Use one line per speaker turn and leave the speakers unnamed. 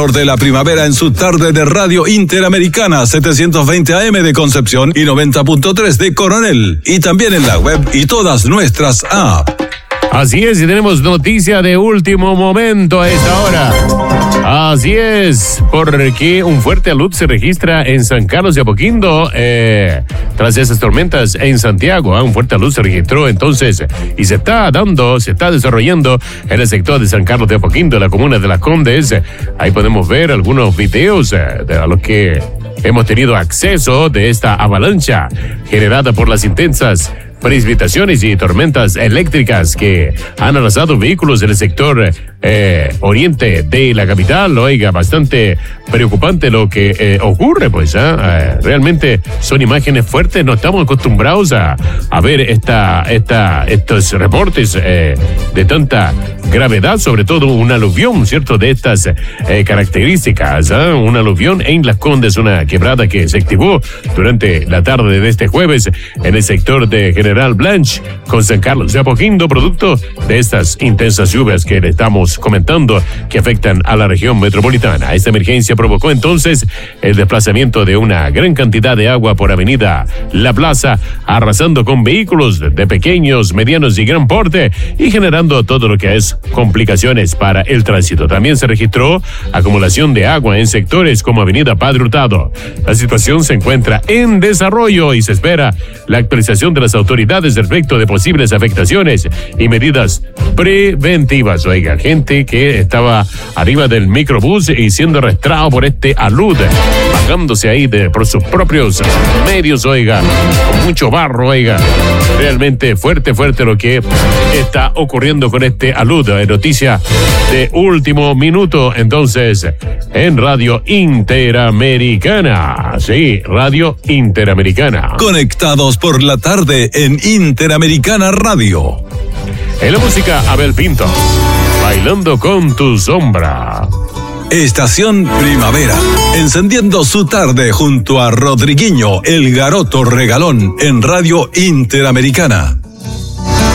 de la primavera en su tarde de Radio Interamericana, 720 AM de Concepción y 90.3 de Coronel. Y también en la web y todas nuestras apps.
Así es, y tenemos noticia de último momento a esta hora. Así es, porque un fuerte alud se registra en San Carlos de Apoquindo tras esas tormentas en Santiago. Un fuerte alud se registró entonces y se está desarrollando en el sector de San Carlos de Apoquindo, la comuna de Las Condes. Ahí podemos ver algunos videos a los que hemos tenido acceso de esta avalancha generada por las intensas precipitaciones y tormentas eléctricas que han arrasado vehículos en el sector oriente de la capital. Oiga, bastante preocupante lo que ocurre, pues. Realmente son imágenes fuertes. No estamos acostumbrados a ver estos reportes de tanta gravedad, sobre todo un aluvión, ¿cierto?, de estas características. Un aluvión en Las Condes, una quebrada que se activó durante la tarde de este jueves en el sector de General Blanche con San Carlos de Apoquindo, producto de estas intensas lluvias que le estamos comentando que afectan a la región metropolitana. Esta emergencia provocó entonces el desplazamiento de una gran cantidad de agua por avenida La Plaza, arrasando con vehículos de pequeños, medianos y gran porte y generando todo lo que es complicaciones para el tránsito. También se registró acumulación de agua en sectores como avenida Padre Hurtado. La situación se encuentra en desarrollo y se espera la actualización de las autoridades respecto de posibles afectaciones y medidas preventivas. Oiga, gente que estaba arriba del microbús y siendo arrastrado por este alud, bajándose ahí por sus propios medios, oiga, con mucho barro, oiga. Realmente fuerte lo que está ocurriendo con este alud. Noticia de último minuto, entonces, en Radio Interamericana. Sí, Radio Interamericana.
Conectados por la tarde en Interamericana Radio.
En la música, Abel Pinto, Bailando con tu sombra.
Estación Primavera, encendiendo su tarde junto a Rodriguinho, el Garoto Regalón, en Radio Interamericana.